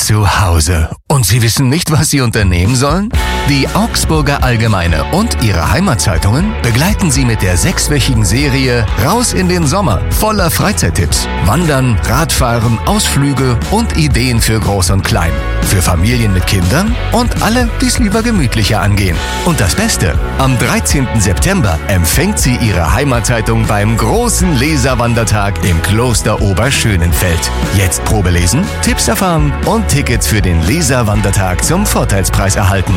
zu Hause. Und Sie wissen nicht, was Sie unternehmen sollen? Die Augsburger Allgemeine und ihre Heimatzeitungen begleiten Sie mit der 6-wöchigen Serie Raus in den Sommer voller Freizeittipps. Wandern, Radfahren, Ausflüge und Ideen für Groß und Klein. Für Familien mit Kindern und alle, die es lieber gemütlicher angehen. Und das Beste, am 13. September empfängt sie Ihre Heimatzeitung beim großen Leserwandertag im Kloster Oberschönenfeld. Jetzt Probe lesen, Tipps erfahren und Tickets für den Leserwandertag zum Vorteilspreis erhalten.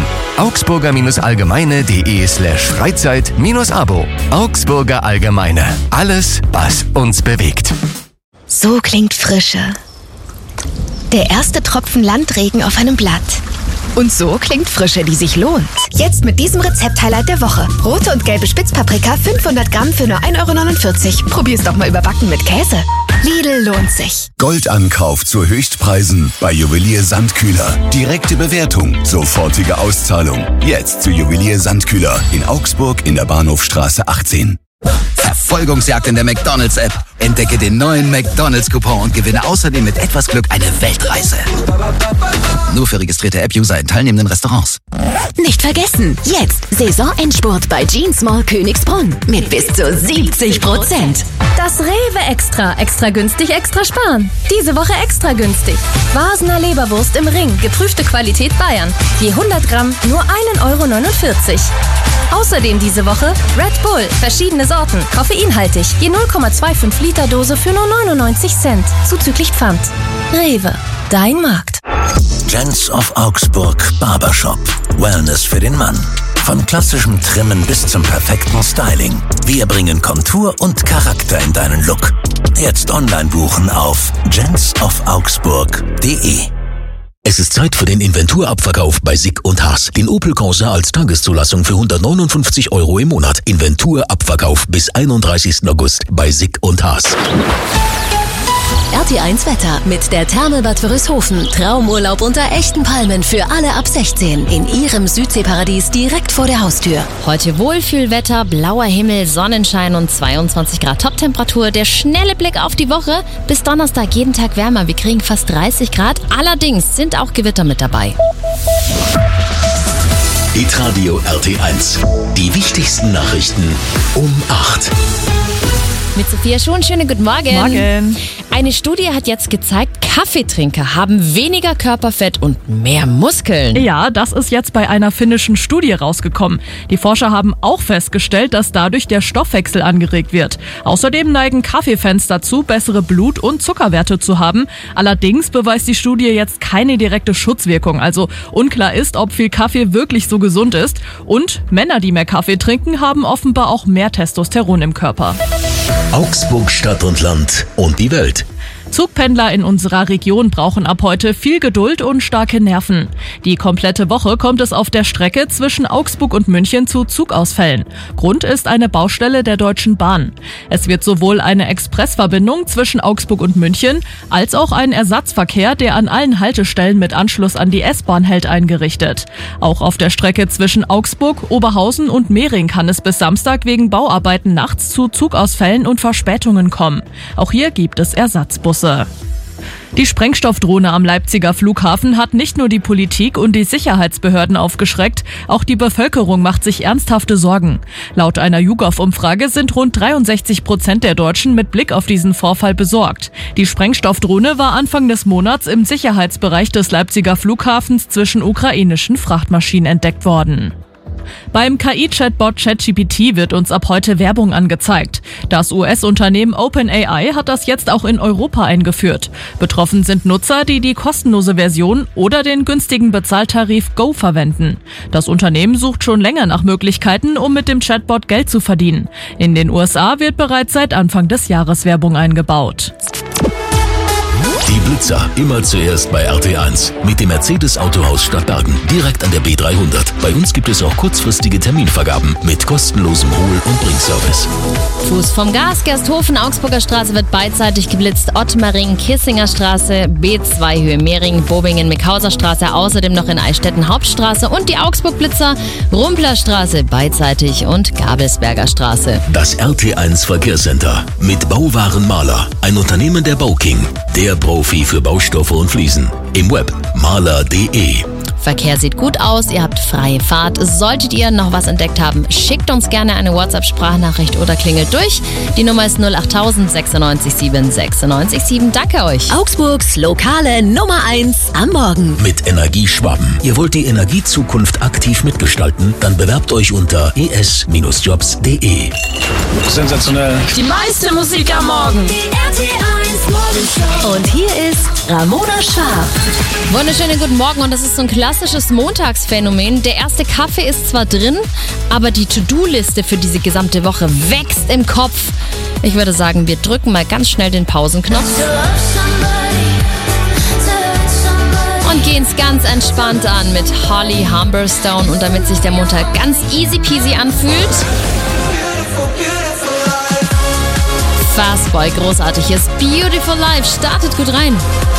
augsburger-allgemeine.de/Freizeit-Abo. Augsburger Allgemeine. Alles, was uns bewegt. So klingt Frische. Der erste Tropfen Landregen auf einem Blatt. Und so klingt Frische, die sich lohnt. Jetzt mit diesem Rezept-Highlight der Woche. Rote und gelbe Spitzpaprika, 500 Gramm für nur 1,49 €. Probier's doch mal überbacken mit Käse. Lidl lohnt sich. Goldankauf zu Höchstpreisen bei Juwelier Sandkühler. Direkte Bewertung, sofortige Auszahlung. Jetzt zu Juwelier Sandkühler in Augsburg in der Bahnhofstraße 18. Verfolgungsjagd in der McDonald's-App. Entdecke den neuen McDonald's-Coupon und gewinne außerdem mit etwas Glück eine Weltreise. Nur für registrierte App-User in teilnehmenden Restaurants. Nicht vergessen, jetzt Saisonendspurt bei Jeans Mall Königsbrunn mit bis zu 70%. Das Rewe Extra. Extra günstig, extra sparen. Diese Woche extra günstig. Vasener Leberwurst im Ring. Geprüfte Qualität Bayern. Je 100 Gramm nur 1,49 €. Außerdem diese Woche Red Bull. Verschiedene Sorten. Koffeinhaltig. Je 0,25 Liter Dose für nur 99 Cent. Zuzüglich Pfand. Rewe. Dein Markt. Gents of Augsburg Barbershop. Wellness für den Mann. Von klassischem Trimmen bis zum perfekten Styling. Wir bringen Kontur und Charakter in deinen Look. Jetzt online buchen auf gentsofaugsburg.de. Es ist Zeit für den Inventurabverkauf bei Sick & Haas. Den Opel Corsa als Tageszulassung für 159 € im Monat. Inventurabverkauf bis 31. August bei Sick & Haas. RT1 Wetter mit der Thermelbad Wörishofen. Traumurlaub unter echten Palmen für alle ab 16. In Ihrem Südseeparadies direkt vor der Haustür. Heute Wohlfühlwetter, blauer Himmel, Sonnenschein und 22 Grad Toptemperatur. Der schnelle Blick auf die Woche. Bis Donnerstag jeden Tag wärmer. Wir kriegen fast 30 Grad. Allerdings sind auch Gewitter mit dabei. Hitradio RT1. Die wichtigsten Nachrichten um 8. Mit Sophia Schon, schönen guten Morgen. Morgen. Eine Studie hat jetzt gezeigt, Kaffeetrinker haben weniger Körperfett und mehr Muskeln. Ja, das ist jetzt bei einer finnischen Studie rausgekommen. Die Forscher haben auch festgestellt, dass dadurch der Stoffwechsel angeregt wird. Außerdem neigen Kaffeefans dazu, bessere Blut- und Zuckerwerte zu haben. Allerdings beweist die Studie jetzt keine direkte Schutzwirkung. Also unklar ist, ob viel Kaffee wirklich so gesund ist. Und Männer, die mehr Kaffee trinken, haben offenbar auch mehr Testosteron im Körper. Augsburg, Stadt und Land und die Welt. Zugpendler in unserer Region brauchen ab heute viel Geduld und starke Nerven. Die komplette Woche kommt es auf der Strecke zwischen Augsburg und München zu Zugausfällen. Grund ist eine Baustelle der Deutschen Bahn. Es wird sowohl eine Expressverbindung zwischen Augsburg und München als auch ein Ersatzverkehr, der an allen Haltestellen mit Anschluss an die S-Bahn hält, eingerichtet. Auch auf der Strecke zwischen Augsburg, Oberhausen und Mehring kann es bis Samstag wegen Bauarbeiten nachts zu Zugausfällen und Verspätungen kommen. Auch hier gibt es Ersatzbusse. Die Sprengstoffdrohne am Leipziger Flughafen hat nicht nur die Politik und die Sicherheitsbehörden aufgeschreckt, auch die Bevölkerung macht sich ernsthafte Sorgen. Laut einer YouGov-Umfrage sind rund 63% der Deutschen mit Blick auf diesen Vorfall besorgt. Die Sprengstoffdrohne war Anfang des Monats im Sicherheitsbereich des Leipziger Flughafens zwischen ukrainischen Frachtmaschinen entdeckt worden. Beim KI-Chatbot ChatGPT wird uns ab heute Werbung angezeigt. Das US-Unternehmen OpenAI hat das jetzt auch in Europa eingeführt. Betroffen sind Nutzer, die die kostenlose Version oder den günstigen Bezahltarif Go verwenden. Das Unternehmen sucht schon länger nach Möglichkeiten, um mit dem Chatbot Geld zu verdienen. In den USA wird bereits seit Anfang des Jahres Werbung eingebaut. Die Blitzer, immer zuerst bei RT1. Mit dem Mercedes-Autohaus Stadtbergen, direkt an der B300. Bei uns gibt es auch kurzfristige Terminvergaben mit kostenlosem Hol- und Bringservice. Fuß vom Gas, Gersthofen, Augsburger Straße wird beidseitig geblitzt. Ottmaring, Kissinger Straße, B2 Höhe Mehring, Bobingen, Mickhauser Straße, außerdem noch in Eichstätten Hauptstraße und die Augsburg-Blitzer, Rumpler Straße beidseitig und Gabelsberger Straße. Das RT1 Verkehrscenter mit Bauwarenmaler, ein Unternehmen der Bauking, der Profi Energie für Baustoffe und Fliesen. Im Web maler.de. Verkehr sieht gut aus, ihr habt freie Fahrt. Solltet ihr noch was entdeckt haben, schickt uns gerne eine WhatsApp-Sprachnachricht oder klingelt durch. Die Nummer ist 08000 96 7 96 7. Danke euch. Augsburgs lokale Nummer 1 am Morgen. Mit Energieschwaben. Ihr wollt die Energiezukunft aktiv mitgestalten? Dann bewerbt euch unter es-jobs.de. Sensationell. Die meiste Musik am Morgen. Die RT1 Morgenshow. Und hier ist Ramona Scharf. Wunderschönen guten Morgen und das ist so ein klassisches Montagsphänomen. Der erste Kaffee ist zwar drin, aber die To-Do-Liste für diese gesamte Woche wächst im Kopf. Ich würde sagen, wir drücken mal ganz schnell den Pausenknopf und gehen es ganz entspannt an mit Holly Humberstone. Und damit sich der Montag ganz easy peasy anfühlt, Fastboy, großartiges Beautiful Life, startet gut rein.